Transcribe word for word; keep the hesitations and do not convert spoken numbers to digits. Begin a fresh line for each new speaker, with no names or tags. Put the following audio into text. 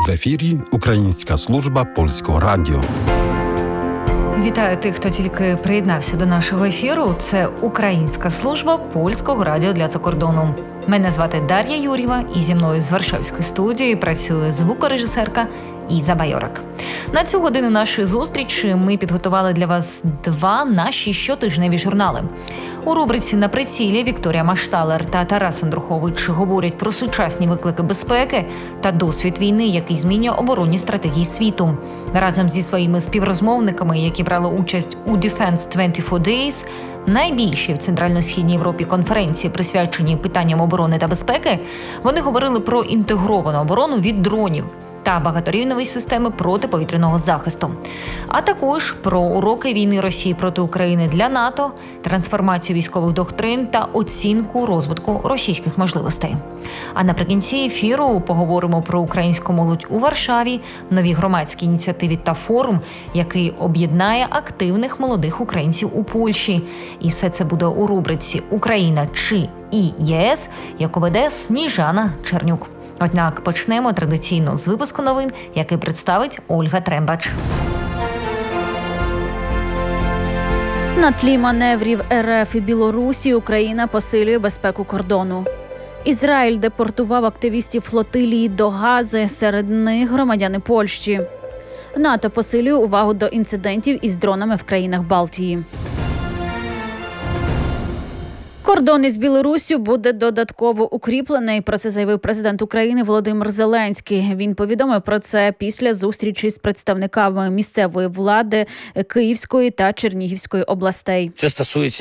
В ефірі Українська служба Польського радіо.
Вітаю тих, хто тільки приєднався до нашого ефіру. Це Українська служба Польського радіо для закордону. Мене звати Дар'я Юр'єва, і зі мною з Варшавської студії працює звукорежисерка Іза Байорак. На цю годину нашої зустрічі ми підготували для вас два наші щотижневі журнали. У рубриці «На прицілі» Вікторія Машталер та Тарас Андрухович говорять про сучасні виклики безпеки та досвід війни, який змінює оборонні стратегії світу. Разом зі своїми співрозмовниками, які брали участь у Defense двадцять чотири Days, найбільшій в Центрально-Східній Європі конференції, присвяченій питанням оборони та безпеки, вони говорили про інтегровану оборону від дронів та багаторівневі системи протиповітряного захисту, а також про уроки війни Росії проти України для НАТО, трансформацію військових доктрин та оцінку розвитку російських можливостей. А наприкінці ефіру поговоримо про українську молодь у Варшаві, нові громадські ініціативи та форум, який об'єднає активних молодих українців у Польщі. І все це буде у рубриці «Україна чи і ЄС», яку веде Сніжана Чернюк. Однак почнемо традиційно з випуску новин, який представить Ольга Трембач.
На тлі маневрів РФ і Білорусі Україна посилює безпеку кордону. Ізраїль депортував активістів флотилії до Гази, серед них громадяни Польщі. НАТО посилює увагу до інцидентів із дронами в країнах Балтії. Кордон із Білоруссю буде додатково укріплений, про це заявив президент України Володимир Зеленський. Він повідомив про це після зустрічі з представниками місцевої влади Київської та Чернігівської областей.
Це стосується